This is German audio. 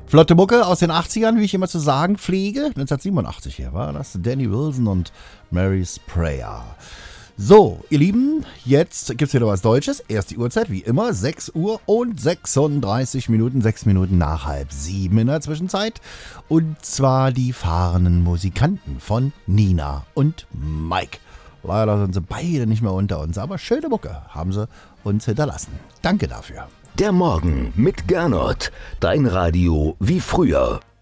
Flotte Mucke aus den 80ern, wie ich immer zu sagen pflege. 1987 hier war das. Danny Wilson und Mary's Prayer. So, ihr Lieben, jetzt gibt's wieder was Deutsches. Erst die Uhrzeit, wie immer, 6 Uhr und 36 Minuten, 6 Minuten nach 6:30 in der Zwischenzeit. Und zwar die fahrenden Musikanten von Nina und Mike. Leider sind sie beide nicht mehr unter uns, aber schöne Mucke haben sie uns hinterlassen. Danke dafür. Der Morgen mit Gernot. Dein Radio wie früher.